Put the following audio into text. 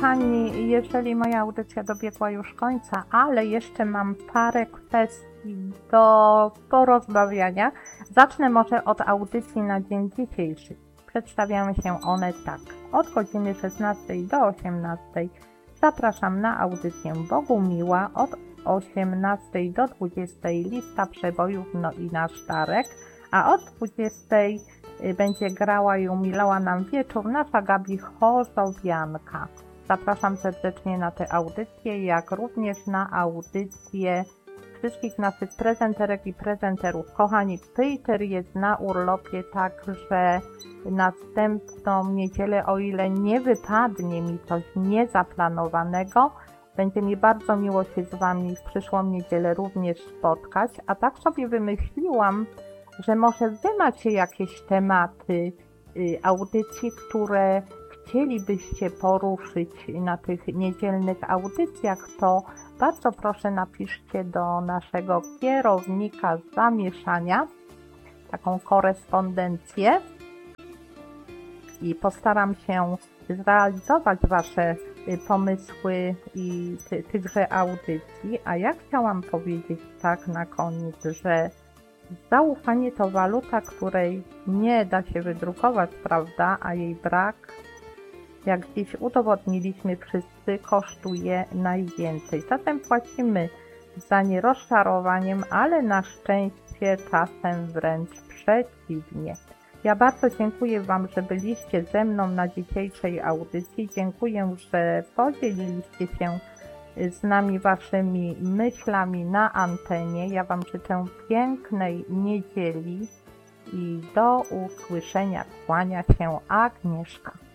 kochani, jeżeli moja audycja dobiegła już końca, ale jeszcze mam parę kwestii do porozmawiania, zacznę może od audycji na dzień dzisiejszy. Przedstawiają się one tak. Od godziny 16 do 18 zapraszam na audycję Bogumiła, od 18 do 20 lista przebojów, no i nasz Darek, a od 20 będzie grała i umilała nam wieczór nasza Gabi Chozowianka. Zapraszam serdecznie na tę audycję, jak również na audycję wszystkich naszych prezenterek i prezenterów. Kochani, Peter jest na urlopie, także następną niedzielę, o ile nie wypadnie mi coś niezaplanowanego, będzie mi bardzo miło się z Wami w przyszłą niedzielę również spotkać, a tak sobie wymyśliłam, że może Wy macie jakieś tematy audycji, które chcielibyście poruszyć na tych niedzielnych audycjach, to bardzo proszę napiszcie do naszego kierownika zamieszania taką korespondencję i postaram się zrealizować Wasze pomysły i tychże audycji. A ja chciałam powiedzieć tak na koniec, że zaufanie to waluta, której nie da się wydrukować, prawda, a jej brak, jak dziś udowodniliśmy wszyscy, kosztuje najwięcej. Zatem płacimy za nie rozczarowaniem, ale na szczęście czasem wręcz przeciwnie. Ja bardzo dziękuję Wam, że byliście ze mną na dzisiejszej audycji. Dziękuję, że podzieliliście się z nami Waszymi myślami na antenie. Ja Wam życzę pięknej niedzieli i do usłyszenia. Kłania się Agnieszka.